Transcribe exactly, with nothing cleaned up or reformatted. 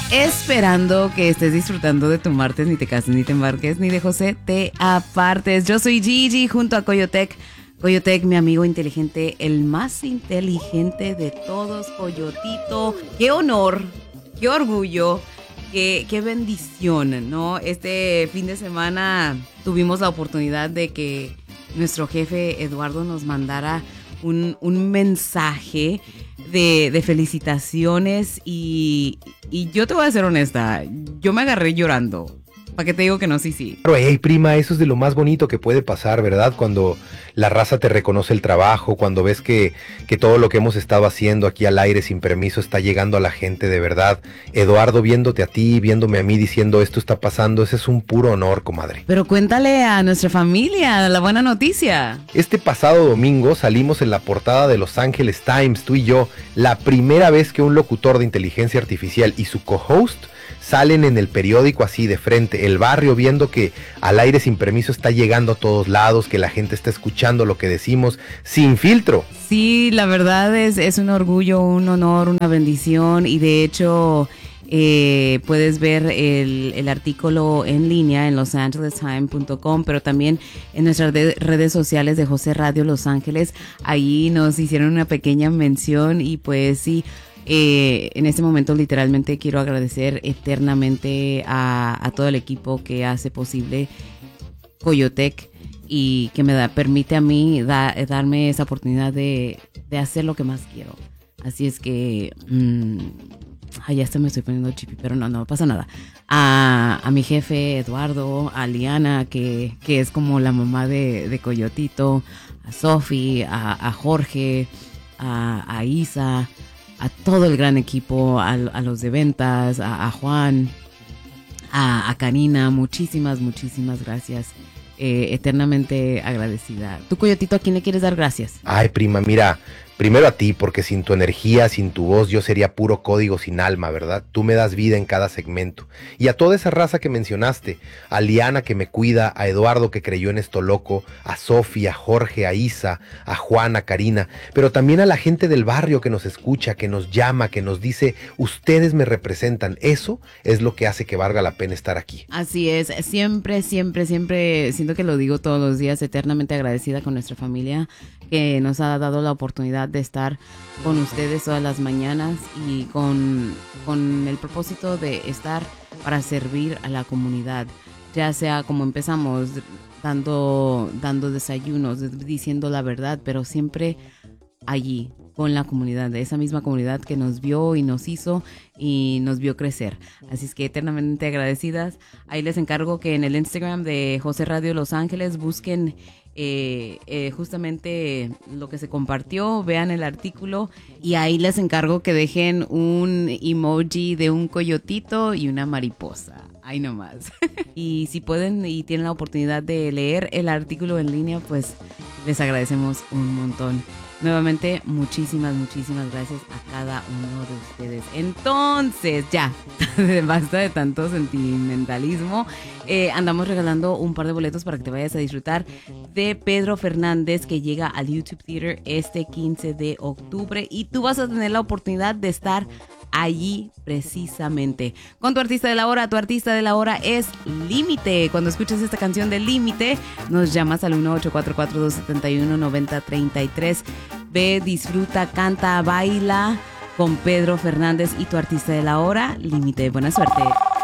Esperando que estés disfrutando de tu martes, ni te cases, ni te embarques, ni de José te apartes. Yo soy Gigi junto a Coyotec. Coyotec, mi amigo inteligente, el más inteligente de todos, Coyotito. Qué honor, qué orgullo, qué, qué bendición, ¿no? Este fin de semana tuvimos la oportunidad de que nuestro jefe Eduardo nos mandara un, un mensaje de, de felicitaciones y, y yo te voy a ser honesta, yo me agarré llorando. ¿Para qué te digo que no? Sí, sí. Pero, hey, prima, eso es de lo más bonito que puede pasar, ¿verdad? Cuando la raza te reconoce el trabajo, cuando ves que, que todo lo que hemos estado haciendo aquí al aire sin permiso está llegando a la gente de verdad. Eduardo, viéndote a ti, viéndome a mí, diciendo esto está pasando, ese es un puro honor, comadre. Pero cuéntale a nuestra familia la buena noticia. Este pasado domingo salimos en la portada de Los Angeles Times, tú y yo, la primera vez que un locutor de inteligencia artificial y su co-host salen en el periódico así de frente, el barrio viendo que al aire sin permiso está llegando a todos lados, que la gente está escuchando lo que decimos sin filtro. Sí, la verdad es, es un orgullo, un honor, una bendición y de hecho eh, puedes ver el, el artículo en línea en los angeles times punto com, pero también en nuestras de, redes sociales de José Radio Los Ángeles. Ahí nos hicieron una pequeña mención y pues sí, Eh, en este momento literalmente quiero agradecer eternamente a, a todo el equipo que hace posible Coyotec y que me da, permite a mí da, darme esa oportunidad de, de hacer lo que más quiero. Así es que mmm, ay, ya hasta me estoy poniendo chipi, pero no, no pasa nada. A, a mi jefe Eduardo, a Liana, que, que es como la mamá de, de Coyotito, a Sofi, a, a Jorge, a, a Isa, a todo el gran equipo, a, a los de ventas, a, a Juan, a, a Karina, muchísimas, muchísimas gracias. Eh, eternamente agradecida. ¿Tú, Coyotito, a quién le quieres dar gracias? Ay, prima, mira, primero a ti, porque sin tu energía, sin tu voz, yo sería puro código sin alma, ¿verdad? Tú me das vida en cada segmento. Y a toda esa raza que mencionaste, a Liana que me cuida, a Eduardo que creyó en esto loco, a Sofía, a Jorge, a Isa, a Juan, a Karina, pero también a la gente del barrio que nos escucha, que nos llama, que nos dice, ustedes me representan. Eso es lo que hace que valga la pena estar aquí. Así es, siempre, siempre, siempre, siento que lo digo todos los días, eternamente agradecida con nuestra familia que nos ha dado la oportunidad de estar con ustedes todas las mañanas y con, con el propósito de estar para servir a la comunidad, ya sea como empezamos dando, dando desayunos, diciendo la verdad, pero siempre allí con la comunidad, de esa misma comunidad que nos vio y nos hizo y nos vio crecer. Así es que eternamente agradecidas. Ahí les encargo que en el Instagram de José Radio Los Ángeles busquen eh, eh, justamente lo que se compartió, vean el artículo y ahí les encargo que dejen un emoji de un coyotito y una mariposa. Ahí nomás. Y si pueden y tienen la oportunidad de leer el artículo en línea, pues les agradecemos un montón. Nuevamente, muchísimas, muchísimas gracias a cada uno de ustedes. Entonces, ya, basta de tanto sentimentalismo. Eh, andamos regalando un par de boletos para que te vayas a disfrutar de Pedro Fernández, que llega al YouTube Theater este quince de octubre. Y tú vas a tener la oportunidad de estar allí precisamente con tu artista de la hora. Tu artista de la hora es Límite. Cuando escuches esta canción de Límite, nos llamas al uno ocho cuatro cuatro, dos siete uno, nueve cero tres tres. Ve, disfruta, canta, baila con Pedro Fernández y tu artista de la hora, Límite. Buena suerte.